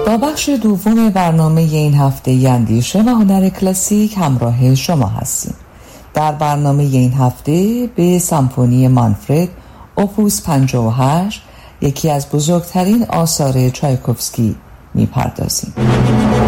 با بخش دوم برنامه این هفته اندیشه و هنر کلاسیک همراه شما هستیم. در برنامه این هفته به سمفونی مانفرد اوپوس 58، یکی از بزرگترین آثار چایکوفسکی میپردازیم.